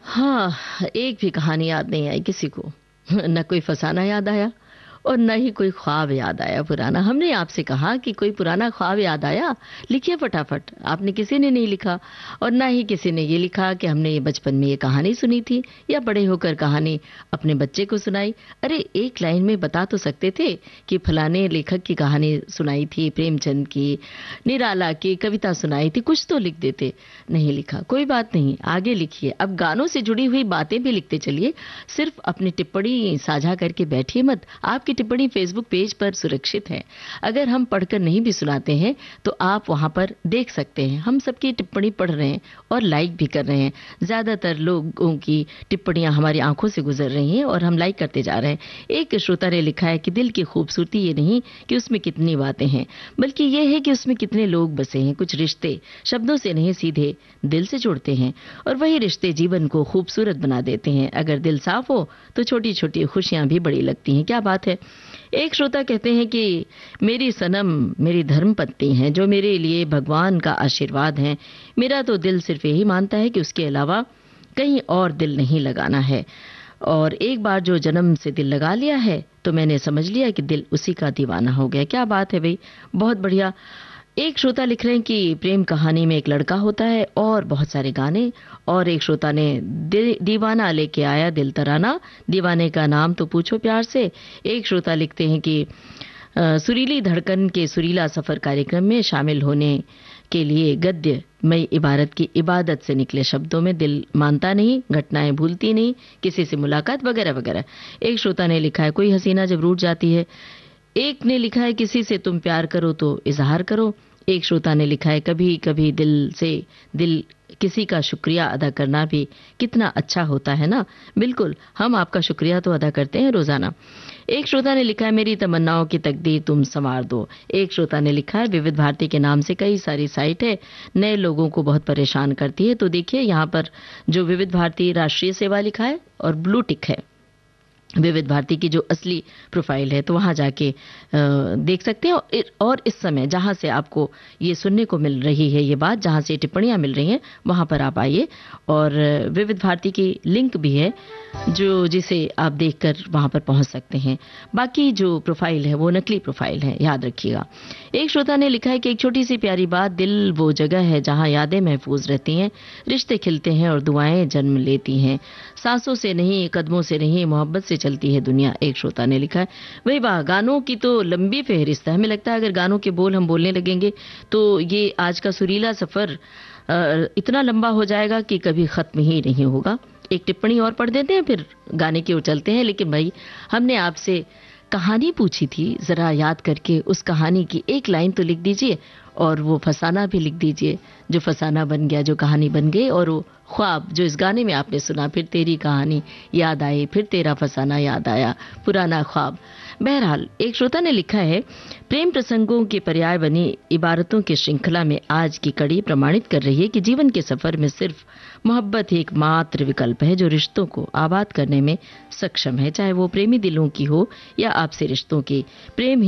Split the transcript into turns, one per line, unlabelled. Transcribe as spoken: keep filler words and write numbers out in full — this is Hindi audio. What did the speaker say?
हाँ, एक भी कहानी याद नहीं आई किसी को। न कोई फसाना याद आया और न ही कोई ख्वाब याद आया पुराना। हमने आपसे कहा कि कोई पुराना ख्वाब याद आया, लिखिए फटाफट। आपने किसी ने नहीं लिखा और ना ही किसी ने ये लिखा कि हमने ये बचपन में ये कहानी सुनी थी या बड़े होकर कहानी अपने बच्चे को सुनाई। अरे एक लाइन में बता तो सकते थे कि फलाने लेखक की कहानी सुनाई थी, प्रेमचंद की, निराला की कविता सुनाई थी, कुछ तो लिख देते। नहीं लिखा, कोई बात नहीं, आगे लिखिए। अब गानों से जुड़ी हुई बातें भी लिखते चलिए, सिर्फ अपनी टिप्पणी साझा करके बैठिए मत। आपकी टिप्पणी फेसबुक पेज पर सुरक्षित है। अगर हम पढ़कर नहीं भी सुनाते हैं तो आप वहां पर देख सकते हैं। हम सबकी टिप्पणी पढ़ रहे हैं और लाइक भी कर रहे हैं। ज्यादातर लोगों की टिप्पणियां हमारी आंखों से गुजर रही हैं और हम लाइक करते जा रहे हैं। एक श्रोता ने लिखा है कि दिल की खूबसूरती ये नहीं कि उसमें कितनी बातें हैं, बल्कि ये है कि उसमें कितने लोग बसे हैं। कुछ रिश्ते शब्दों से नहीं, सीधे दिल से जुड़ते हैं और वही रिश्ते जीवन को खूबसूरत बना देते हैं। अगर दिल साफ हो तो छोटी छोटी खुशियां भी बड़ी लगती हैं। क्या बात है। एक श्रोता कहते हैं कि मेरी सनम मेरी धर्मपत्नी है, जो मेरे लिए भगवान का आशीर्वाद है। मेरा तो दिल सिर्फ यही मानता है कि उसके अलावा कहीं और दिल नहीं लगाना है, और एक बार जो जन्म से दिल लगा लिया है तो मैंने समझ लिया कि दिल उसी का दीवाना हो गया। क्या बात है भाई, बहुत बढ़िया। एक श्रोता लिख रहे हैं कि प्रेम कहानी में एक लड़का होता है और बहुत सारे गाने। और एक श्रोता ने दीवाना लेके आया दिल तराना, दीवाने का नाम तो पूछो प्यार से। एक श्रोता लिखते हैं कि आ, सुरीली धड़कन के सुरीला सफर कार्यक्रम में शामिल होने के लिए गद्य मई इबारत की इबादत से निकले शब्दों में दिल मानता नहीं, घटनाएं भूलती नहीं, किसी से मुलाकात वगैरह वगैरह। एक श्रोता ने लिखा है कोई हसीना जब रूठ जाती है। एक ने लिखा है किसी से तुम प्यार करो तो इजहार करो। एक श्रोता ने लिखा है कभी कभी दिल से दिल किसी का शुक्रिया अदा करना भी कितना अच्छा होता है ना। बिल्कुल, हम आपका शुक्रिया तो अदा करते हैं रोजाना। एक श्रोता ने लिखा है मेरी तमन्नाओं की तकदीर तुम संवार दो। एक श्रोता ने लिखा है विविध भारती के नाम से कई सारी साइट है, नए लोगों को बहुत परेशान करती है। तो देखिए यहाँ पर जो विविध भारती राष्ट्रीय सेवा लिखा है और ब्लू टिक है विविध भारती की जो असली प्रोफाइल है, तो वहां जाके देख सकते हैं। और इस समय जहां से आपको ये सुनने को मिल रही है ये बात, जहां से टिप्पणियां मिल रही हैं, वहां पर आप आइए। और विविध भारती की लिंक भी है जो जिसे आप देखकर वहां पर पहुंच सकते हैं। बाकी जो प्रोफाइल है वो नकली प्रोफाइल है, याद रखिएगा। एक श्रोता ने लिखा है कि एक छोटी सी प्यारी बात, दिल वो जगह है जहां यादें महफूज रहती हैं, रिश्ते खिलते हैं और दुआएं जन्म लेती हैं। सांसों से नहीं, कदमों से नहीं, मोहब्बत से चलती है दुनिया। एक श्रोता ने लिखा है वही वाह, गानों की तो लंबी फहरिस्त है। हमें लगता है अगर गानों के बोल हम बोलने लगेंगे तो ये आज का सुरीला सफर इतना लंबा हो जाएगा कि कभी खत्म ही नहीं होगा। एक टिप्पणी और पढ़ देते हैं, फिर गाने की ओर चलते हैं। लेकिन भाई हमने आपसे कहानी पूछी थी, जरा याद करके उस कहानी की एक लाइन तो लिख दीजिए और वो फसाना भी लिख दीजिए जो फसाना बन गया, जो कहानी बन गई। और वो ख्वाब जो इस गाने में आपने सुना, फिर तेरी कहानी याद आई, फिर तेरा फसाना याद आया, पुराना ख्वाब। बहरहाल एक श्रोता ने लिखा है प्रेम प्रसंगों के पर्याय बनी इबारतों की श्रृंखला में आज की कड़ी प्रमाणित कर रही है कि जीवन के सफर में सिर्फ मोहब्बत ही एकमात्र विकल्प है जो रिश्तों को आबाद करने में सक्षम है, चाहे वो प्रेमी दिलों की हो या आपसे रिश्तों की। प्रेम